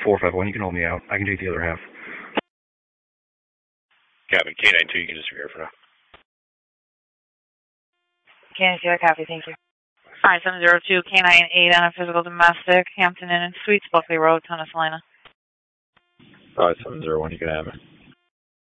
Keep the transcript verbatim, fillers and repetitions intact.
four five one, you can hold me out. I can take the other half. Captain K nine two, you can disappear for now. K nine two, I copy, thank you. five seven zero two, K nine eight on a physical domestic, Hampton Inn and Suites, Buckley Road, Tunnel, Salina. five seven zero one, you can have it.